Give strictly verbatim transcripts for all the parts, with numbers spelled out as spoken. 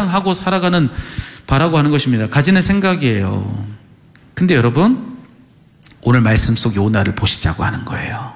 상상하고 살아가는 바라고 하는 것입니다. 가지는 생각이에요. 근데 여러분, 오늘 말씀 속 요나를 보시자고 하는 거예요.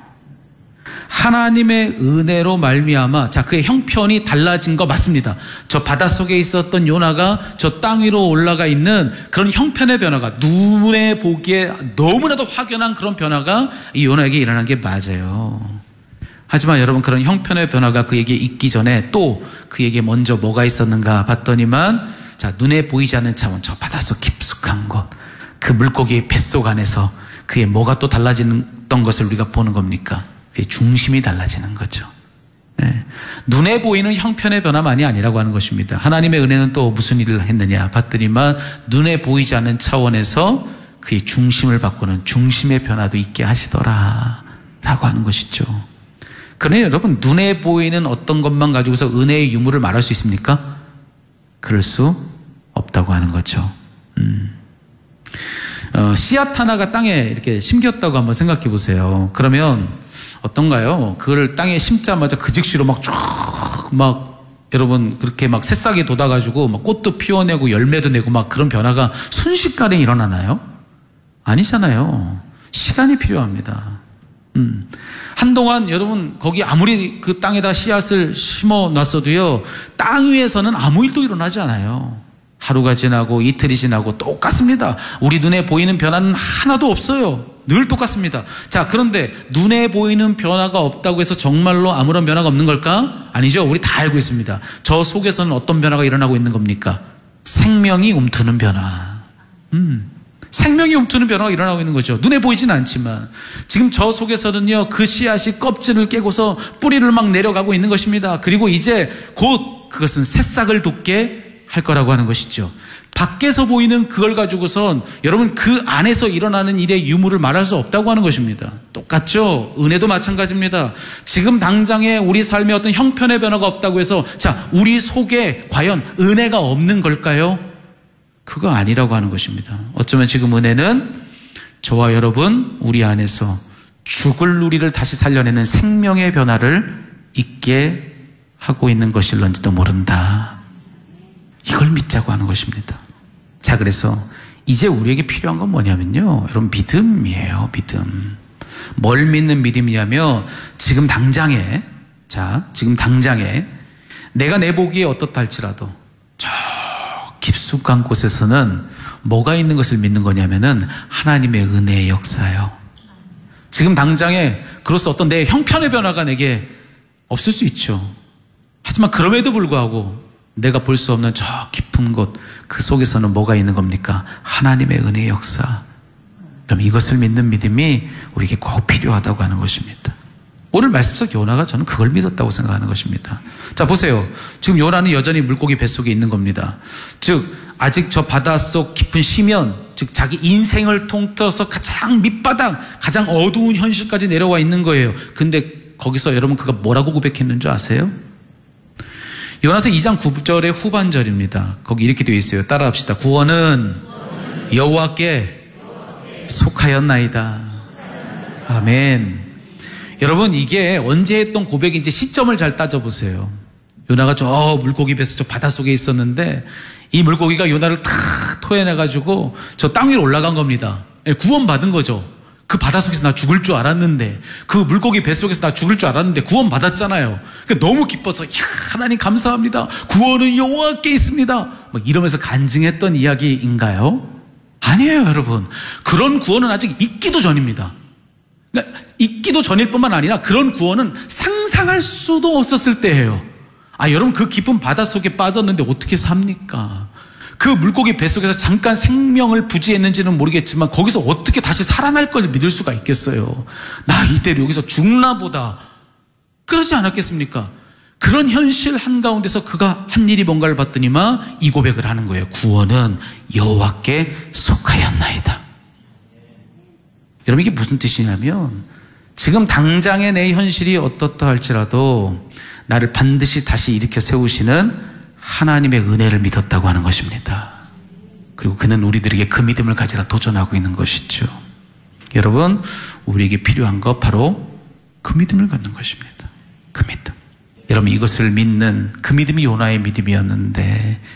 하나님의 은혜로 말미암아, 자, 그의 형편이 달라진 거 맞습니다. 저 바닷속에 있었던 요나가 저 땅 위로 올라가 있는 그런 형편의 변화가, 눈에 보기에 너무나도 확연한 그런 변화가 이 요나에게 일어난 게 맞아요. 하지만 여러분, 그런 형편의 변화가 그에게 있기 전에 또 그에게 먼저 뭐가 있었는가 봤더니만, 자, 눈에 보이지 않는 차원, 저 바닷속 깊숙한 곳, 그 물고기의 뱃속 안에서 그의 뭐가 또 달라지던 것을 우리가 보는 겁니까? 그의 중심이 달라지는 거죠. 네. 눈에 보이는 형편의 변화만이 아니라고 하는 것입니다. 하나님의 은혜는 또 무슨 일을 했느냐 봤더니만, 눈에 보이지 않는 차원에서 그의 중심을 바꾸는 중심의 변화도 있게 하시더라 라고 하는 것이죠. 그러나 여러분, 눈에 보이는 어떤 것만 가지고서 은혜의 유무를 말할 수 있습니까? 그럴 수 없다고 하는 거죠. 음. 어, 씨앗 하나가 땅에 이렇게 심겼다고 한번 생각해 보세요. 그러면 어떤가요? 그걸 땅에 심자마자 그 즉시로 막 쫙, 막, 여러분, 그렇게 막 새싹이 돋아가지고 막 꽃도 피워내고 열매도 내고 막 그런 변화가 순식간에 일어나나요? 아니잖아요. 시간이 필요합니다. 음. 한동안 여러분, 거기 아무리 그 땅에다 씨앗을 심어 놨어도요, 땅 위에서는 아무 일도 일어나지 않아요. 하루가 지나고 이틀이 지나고 똑같습니다. 우리 눈에 보이는 변화는 하나도 없어요. 늘 똑같습니다. 자, 그런데 눈에 보이는 변화가 없다고 해서 정말로 아무런 변화가 없는 걸까? 아니죠. 우리 다 알고 있습니다. 저 속에서는 어떤 변화가 일어나고 있는 겁니까? 생명이 움트는 변화. 음. 생명이 움트는 변화가 일어나고 있는 거죠. 눈에 보이진 않지만 지금 저 속에서는요, 그 씨앗이 껍질을 깨고서 뿌리를 막 내려가고 있는 것입니다. 그리고 이제 곧 그것은 새싹을 돋게 할 거라고 하는 것이죠. 밖에서 보이는 그걸 가지고선 여러분, 그 안에서 일어나는 일의 유무를 말할 수 없다고 하는 것입니다. 똑같죠? 은혜도 마찬가지입니다. 지금 당장에 우리 삶에 어떤 형편의 변화가 없다고 해서, 자, 우리 속에 과연 은혜가 없는 걸까요? 그거 아니라고 하는 것입니다. 어쩌면 지금 은혜는 저와 여러분, 우리 안에서 죽을 우리를 다시 살려내는 생명의 변화를 있게 하고 있는 것일런지도 모른다. 이걸 믿자고 하는 것입니다. 자, 그래서 이제 우리에게 필요한 건 뭐냐면요, 여러분, 믿음이에요. 믿음. 뭘 믿는 믿음이냐면, 지금 당장에, 자, 지금 당장에 내가 내 보기에 어떻다 할지라도 저 깊숙한 곳에서는 뭐가 있는 것을 믿는 거냐면은 하나님의 은혜의 역사요. 지금 당장에 그로서 어떤 내 형편의 변화가 내게 없을 수 있죠. 하지만 그럼에도 불구하고 내가 볼 수 없는 저 깊은 곳, 그 속에서는 뭐가 있는 겁니까? 하나님의 은혜의 역사. 그럼 이것을 믿는 믿음이 우리에게 꼭 필요하다고 하는 것입니다. 오늘 말씀 속 요나가 저는 그걸 믿었다고 생각하는 것입니다. 자, 보세요. 지금 요나는 여전히 물고기 뱃속에 있는 겁니다. 즉, 아직 저 바닷속 깊은 심연, 즉 자기 인생을 통틀어서 가장 밑바닥, 가장 어두운 현실까지 내려와 있는 거예요. 근데 거기서 여러분, 그가 뭐라고 고백했는 줄 아세요? 요나서 이 장 구 절의 후반절입니다. 거기 이렇게 되어 있어요. 따라합시다. 구원은 여호와께 속하였나이다. 아멘. 여러분, 이게 언제 했던 고백인지 시점을 잘 따져보세요. 요나가 저 물고기 뱃속 저 바닷속에 있었는데 이 물고기가 요나를 탁 토해내가지고 저 땅 위로 올라간 겁니다. 구원받은 거죠. 그 바닷속에서 나 죽을 줄 알았는데, 그 물고기 뱃속에서 나 죽을 줄 알았는데 구원 받았잖아요. 너무 기뻐서, 야, 하나님 감사합니다. 구원은 여호와께 있습니다. 막 이러면서 간증했던 이야기인가요? 아니에요, 여러분. 그런 구원은 아직 있기도 전입니다. 그러니까 있기도 전일 뿐만 아니라 그런 구원은 상상할 수도 없었을 때예요. 아, 여러분, 그 깊은 바닷속에 빠졌는데 어떻게 삽니까? 그 물고기 뱃속에서 잠깐 생명을 부지했는지는 모르겠지만 거기서 어떻게 다시 살아날 걸 믿을 수가 있겠어요? 나 이대로 여기서 죽나 보다. 그러지 않았겠습니까? 그런 현실 한가운데서 그가 한 일이 뭔가를 봤더니만 이 고백을 하는 거예요. 구원은 여호와께 속하였나이다. 여러분, 이게 무슨 뜻이냐면 지금 당장의 내 현실이 어떻다 할지라도 나를 반드시 다시 일으켜 세우시는 하나님의 은혜를 믿었다고 하는 것입니다. 그리고 그는 우리들에게 그 믿음을 가지라 도전하고 있는 것이죠. 여러분, 우리에게 필요한 것 바로 그 믿음을 갖는 것입니다. 그 믿음. 여러분, 이것을 믿는 그 믿음이 요나의 믿음이었는데